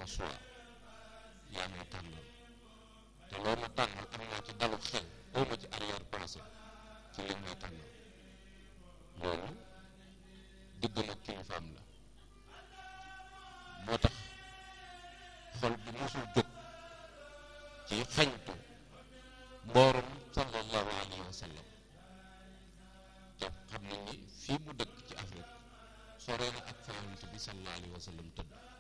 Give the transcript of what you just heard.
sama choix yaa may tànnal te loo ma tànnal am naa ci dalu xel oo ma ci arrière pensée ci li may tànnal loolu diggam ak kilifaam la moo tax xol bi mosul jóg ci xañtu mboorum sallallahu alayhi wa sallam te xam nañ ni fii mu dëkk ci Afrique sore na ak fa yonent bi sallallahu alayhi wa sallam tëdd